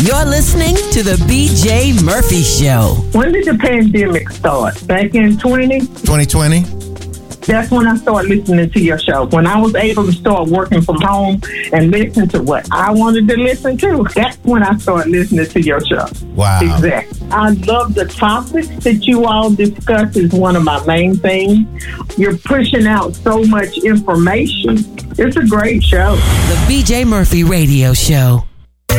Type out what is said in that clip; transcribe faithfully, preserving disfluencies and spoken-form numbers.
You're listening to the B J Murphy Show. When did the pandemic start? Back in twenty? twenty twenty? That's when I started listening to your show. When I was able to start working from home and listen to what I wanted to listen to, that's when I started listening to your show. Wow. Exactly. I love the topics that you all discuss is one of my main things. You're pushing out so much information. It's a great show. The B J Murphy Radio Show.